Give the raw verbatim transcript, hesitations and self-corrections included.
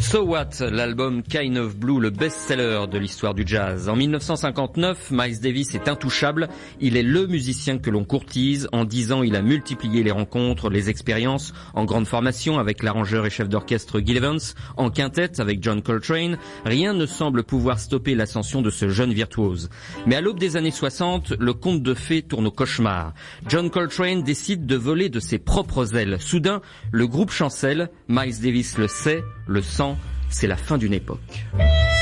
So What, l'album Kind of Blue, le best-seller de l'histoire du jazz. En mille neuf cent cinquante-neuf, Miles Davis est intouchable. Il est le musicien que l'on courtise. En dix ans, il a multiplié les rencontres, les expériences, en grande formation avec l'arrangeur et chef d'orchestre Gil Evans, en quintette avec John Coltrane. Rien ne semble pouvoir stopper l'ascension de ce jeune virtuose. Mais à l'aube des années soixante, le conte de fées tourne au cauchemar. John Coltrane décide de voler de ses propres ailes. Soudain, le groupe chancelle. Miles Davis le sait, le sent. C'est la fin d'une époque.